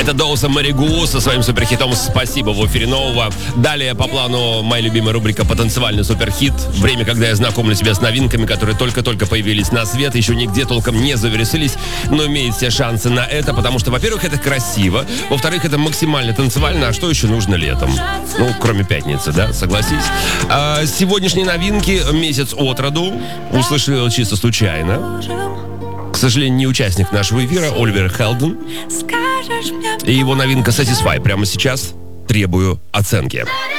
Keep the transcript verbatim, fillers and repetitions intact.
Это Доуса Маригу со своим суперхитом «Спасибо» в эфире нового. Далее по плану моя любимая рубрика «Потанцевальный суперхит». Время, когда я знакомлю тебя с новинками, которые только-только появились на свет, еще нигде толком не завирусились, но имеет все шансы на это, потому что, во-первых, это красиво, во-вторых, это максимально танцевально, а что еще нужно летом? Ну, кроме пятницы, да, согласись. А, сегодняшние новинки месяц от роду. Услышал чисто случайно. К сожалению, не участник нашего эфира, Оливер Хелден. И его новинка Satisfy. Прямо сейчас требую оценки.